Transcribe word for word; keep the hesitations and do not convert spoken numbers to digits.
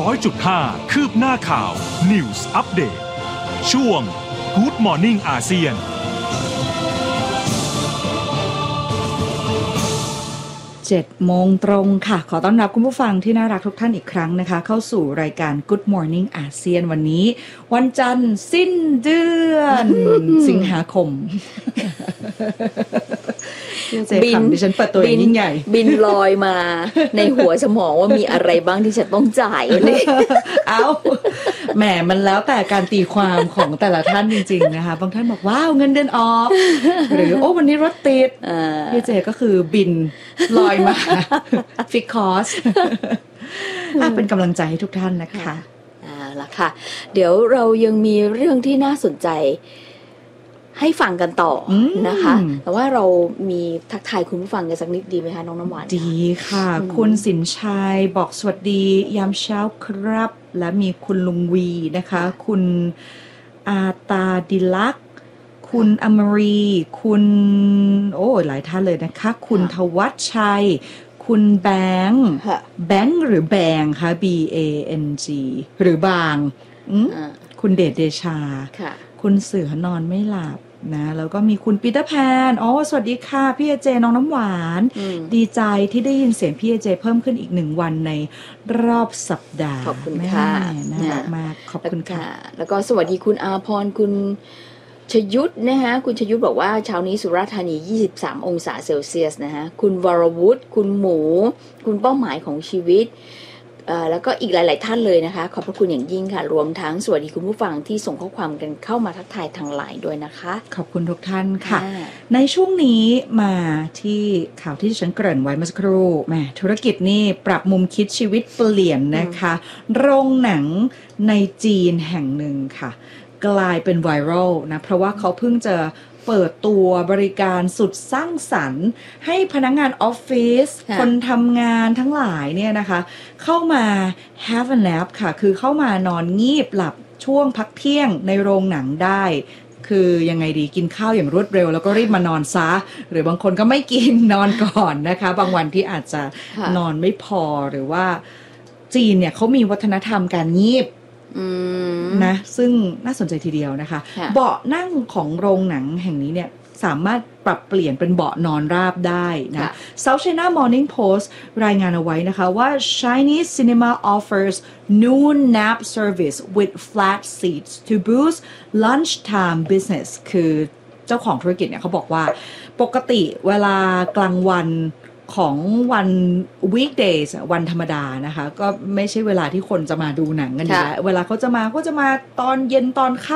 ร้อยจุดห้า คืบหน้าข่าว News Update ช่วง Good Morning อาเซียนเจ็ดโมงตรงค่ะขอต้อนรับคุณผู้ฟังที่น่ารักทุกท่านอีกครั้งนะคะเข้าสู่รายการ Good Morning อาเซียนวันนี้วันจันทร์สิ้นเดือน สิงหาคมบินดิฉันเปิดตัวยิ่งใหญ่บินลอยมาในหัวสมองว่ามีอะไรบ้างที่ฉันต้องจ่ายนี่เอ้าแหมมันแล้วแต่การตีความของแต่ละท่านจริงๆนะคะบางท่านบอกว้าวเงินเดือนออกหรือโอ้วันนี้รถติดพี่เจก็คือบินลอยมาฟิกคอสเป็นกำลังใจให้ทุกท่านนะคะอ่าล่ะค่ะเดี๋ยวเรายังมีเรื่องที่น่าสนใจให้ฟังกันต่อนะคะแต่ว่าเรามีทักทายคุณผู้ฟังกันสักนิดดีไหมคะน้องน้ำหวานดีค่ะคุณสินชัยบอกสวัสดียามเช้าครับและมีคุณลุงวีนะคะคุณอาตาดิลักคุณอมรีคุณโอ้หลายท่านเลยนะคะคุณทวัชชัยคุณแบงค์แบงค์หรือแบงค่ะ B A N G หรือบางคุณเดชเดชาคุณเสือนอนไม่หลับนะแล้วก็มีคุณปีเตอร์แพนอ๋อสวัสดีค่ะพี่เจน้องน้ำหวานดีใจที่ได้ยินเสียงพี่เจเพิ่มขึ้นอีกหนึ่งวันในรอบสัปดาห์ขอบคุณค่ะน่ารักมากขอบคุณค่ะแล้วก็สวัสดีคุณอาพรคุณชยุทธนะคะคุณชยุทธบอกว่าเช้านี้สุราษฎร์ธานียี่สิบสามองศาเซลเซียสนะคะคุณวรวุฒิคุณหมูคุณเป้าหมายของชีวิตแล้วก็อีกหลายๆท่านเลยนะคะขอบพระคุณอย่างยิ่งค่ะรวมทั้งสวัสดีคุณผู้ฟังที่ส่งข้อความกันเข้ามาทักทายทางไลน์ด้วยนะคะขอบคุณทุกท่านค่ะในช่วงนี้มาที่ข่าวที่ฉันเกริ่นไว้เมื่อสักครู่แหมธุรกิจนี่ปรับมุมคิดชีวิตเปลี่ยนนะคะโรงหนังในจีนแห่งหนึ่งค่ะกลายเป็นไวรัลนะเพราะว่าเขาเพิ่งจะเปิดตัวบริการสุดสร้างสรรค์ให้พนักงานออฟฟิศคนทำงานทั้งหลายเนี่ยนะคะเข้ามา have a nap ค่ะคือเข้ามานอนงีบหลับช่วงพักเที่ยงในโรงหนังได้คือยังไงดีกินข้าวอย่างรวดเร็วแล้วก็รีบมานอนซะหรือบางคนก็ไม่กินนอนก่อนนะคะบางวันที่อาจจะนอนไม่พอหรือว่าจีนเนี่ยเขามีวัฒนธรรมการงีบนะซึ่งน่าสนใจทีเดียวนะคะเบาะนั่งของโรงหนังแห่งนี้เนี่ยสามารถปรับเปลี่ยนเป็นเบาะนอนราบได้นะ South China Morning Post รายงานเอาไว้นะคะว่า Chinese cinema offers new nap service with flat seats to boost lunchtime business คือเจ้าของธุรกิจเนี่ยเขาบอกว่าปกติเวลากลางวันของวัน weekdays วันธรรมดานะคะก็ไม่ใช่เวลาที่คนจะมาดูหนังกันอยู่แล้วเวลาเขาจะมาก็จะมาตอนเย็นตอนค่ำ